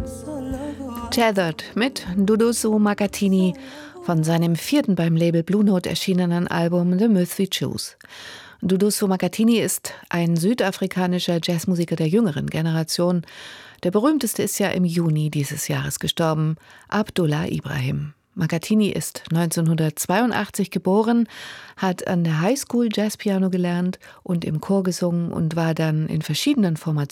Tethered mit Duduzu Makatini von seinem 4. beim Label Blue Note erschienenen Album The Myth We Choose. Duduzu Makatini ist ein südafrikanischer Jazzmusiker der jüngeren Generation. Der berühmteste ist ja im Juni dieses Jahres gestorben, Abdullah Ibrahim. Makatini ist 1982 geboren, hat an der Highschool Jazzpiano gelernt und im Chor gesungen und war dann in verschiedenen Formationen